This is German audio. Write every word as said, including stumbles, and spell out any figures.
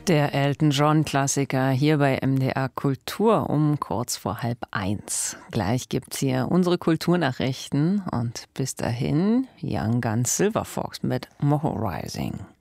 Der Elton John-Klassiker hier bei M D R Kultur um kurz vor halb eins. Gleich gibt's hier unsere Kulturnachrichten und bis dahin Young Guns Silver Fox mit Moho Rising.